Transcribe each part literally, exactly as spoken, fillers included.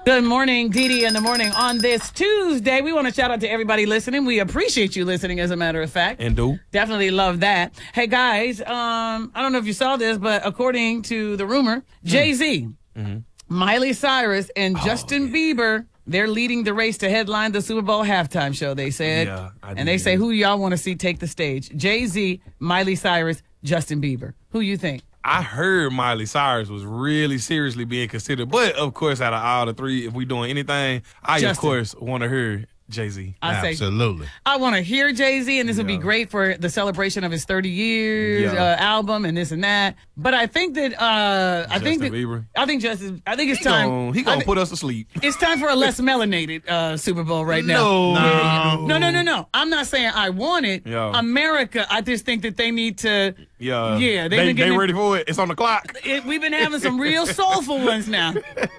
Good morning, Dee Dee in the morning on this Tuesday. We want to shout out to everybody listening. We appreciate you listening, as a matter of fact. And do. Definitely love that. Hey, guys, um, I don't know if you saw this, but according to the rumor, Jay-Z, mm-hmm. Miley Cyrus, and oh, Justin yeah. Bieber, they're leading the race to headline the Super Bowl halftime show, they said. Yeah, I and they say, who y'all want to see take the stage? Jay-Z, Miley Cyrus, Justin Bieber. Who you think? I heard Miley Cyrus was really seriously being considered. But, of course, out of all the three, if we doing anything, I, Justin. of course, want to hear Jay-Z. I Absolutely. Say, I want to hear Jay-Z, and this yeah. would be great for the celebration of his thirty years yeah. uh, album and this and that. But I think that uh, I think that Bieber. I think Justin. I think it's he time. Gonna, he gonna put us to sleep. It's time for a less melanated uh, Super Bowl right now. No, no, no, no, no, no. I'm not saying I want it. Yeah. America. I just think that they need to. Yeah, yeah. They they ready for it. It's on the clock. It, we've been having some real soulful ones now.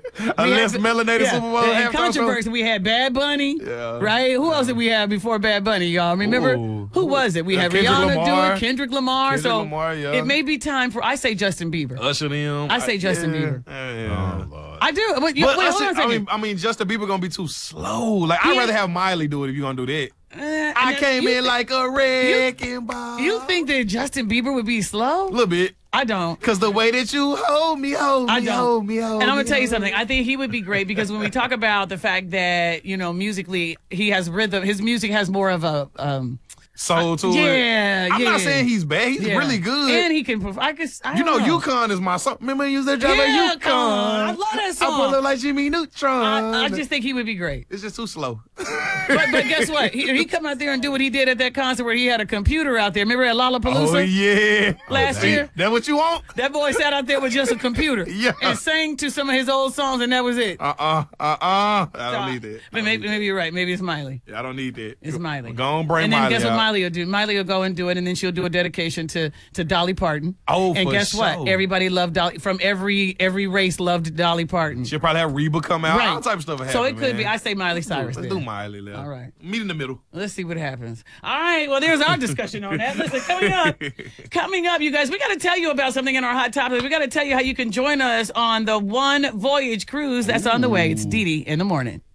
A less melanated yeah, Super Bowl. And controversy. We had Bad Bunny. Yeah. Right. Who else did we have before Bad Bunny? Y'all remember? Ooh. Who was it? We yeah, had Kendrick Rihanna Lamar. do it. Kendrick Lamar. Kendrick so Lamar, yeah. it may be time for. I say Justin Bieber. Usher them. I say Justin yeah. Bieber. Yeah. Oh Lord. I do. But, you, but wait, Usher, hold on a I second. mean, I mean, Justin Bieber gonna be too slow. Like I'd yeah. rather have Miley do it if you're gonna do that. Uh, I came in th- like a wrecking ball. You think that Justin Bieber would be slow? A little bit. I don't. Because the way that you hold me, hold me, I don't. hold me, hold me. And I'm going to tell you something. I think he would be great because when we talk about the fact that, you know, musically, he has rhythm. His music has more of a... Um, soul to yeah, it. Yeah, I'm yeah. not saying he's bad. He's yeah. really good. And he can perform. I guess, I you know, know, UConn is my song. Remember you used that drive yeah, at UConn? I love that song. I pull up like Jimmy Neutron. I, I just think he would be great. It's just too slow. but, but guess what? He, he come out there and do what he did at that concert where he had a computer out there. Remember at Lollapalooza? Oh, yeah. Last oh, year? That what you want? That boy sat out there with just a computer. Yeah. And sang to some of his old songs, and that was it. Uh-uh. Uh-uh. I don't so, need that. But maybe, maybe you're right. Maybe it's Miley. Yeah, I don't need that. It's Miley. Go on, bring And then Miley guess out. what Miley will do? Miley will go and do it, and then she'll do a dedication to, to Dolly Parton. Oh, And for guess sure. what? Everybody loved Dolly. From every every race loved Dolly Parton. She'll probably have Reba come out. Right. All type of stuff will happen, So it could man. be. I say Miley Cyrus. Let's then. do Miley. Lil. All right. Meet in the middle. Let's see what happens. All right. Well, there's our discussion on that. Listen, coming up, coming up, you guys, we got to tell you about something in our hot topics. We got to tell you how you can join us on the One Voyage cruise that's on the way. It's Dee Dee in the morning.